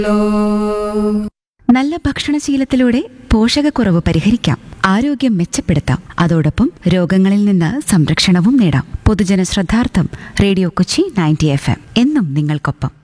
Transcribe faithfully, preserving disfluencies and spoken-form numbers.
നല്ല ഭക്ഷണശീലത്തിലൂടെ പോഷകക്കുറവ് പരിഹരിക്കാം, ആരോഗ്യം മെച്ചപ്പെടുത്താം, അതോടൊപ്പം രോഗങ്ങളിൽ നിന്ന് സംരക്ഷണവും നേടാം. പൊതുജന ശ്രദ്ധാർത്ഥം radio Kochi ninety F M എന്നും നിങ്ങൾക്കൊപ്പം.